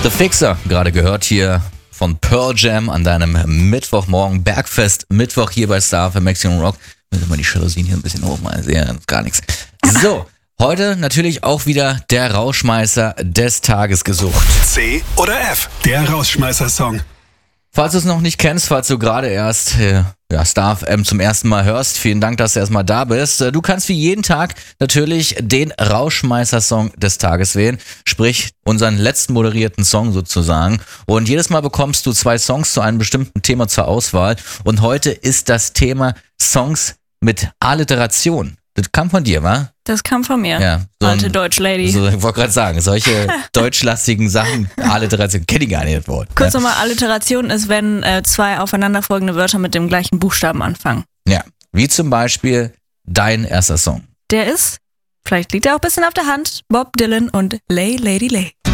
The Fixer, gerade gehört hier von Pearl Jam an deinem Mittwochmorgen. Bergfest Mittwoch hier bei Star für Maximum Rock. Müssen wir die Jalousien hier ein bisschen hoch machen, ja, gar nichts. So, heute natürlich auch wieder der Rausschmeißer des Tages gesucht. C oder F, der Rausschmeißer-Song. Falls du es noch nicht kennst, falls du gerade erst Star FM zum ersten Mal hörst, vielen Dank, dass du erstmal da bist. Du kannst wie jeden Tag natürlich den Rausschmeißer-Song des Tages wählen, sprich unseren letzten moderierten Song sozusagen. Und jedes Mal bekommst du 2 Songs zu einem bestimmten Thema zur Auswahl. Und heute ist das Thema Songs mit Alliteration. Das kam von dir, wa? Das kam von mir. Ja, so alte Deutsch-Lady. So, ich wollte gerade sagen, solche deutschlastigen Sachen, Alliteration, kenne ich gar nicht das Wort. Kurz nochmal, Alliteration ist, wenn 2 aufeinanderfolgende Wörter mit dem gleichen Buchstaben anfangen. Ja, wie zum Beispiel dein erster Song. Der ist, vielleicht liegt er auch ein bisschen auf der Hand, Bob Dylan und Lay Lady Lay.